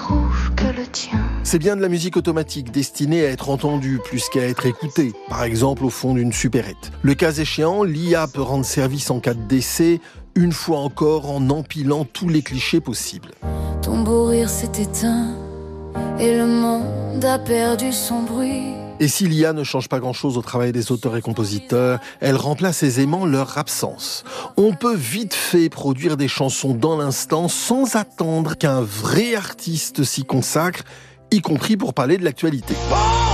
rouge que le tien. C'est bien de la musique automatique destinée à être entendue plus qu'à être écoutée, par exemple au fond d'une supérette. Le cas échéant, l'IA peut rendre service en cas de décès, une fois encore en empilant tous les clichés possibles. Ton beau rire s'est éteint et le monde a perdu son bruit. Et si l'IA ne change pas grand-chose au travail des auteurs et compositeurs, elle remplace aisément leur absence. On peut vite fait produire des chansons dans l'instant sans attendre qu'un vrai artiste s'y consacre, y compris pour parler de l'actualité.